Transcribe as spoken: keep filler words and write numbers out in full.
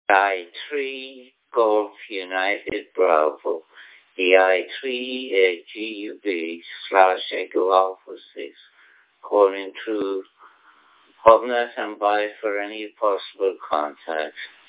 I three Golf United Bravo, E I three A G U B slash Echo Alpha six, calling through HubNet and by for any possible contact.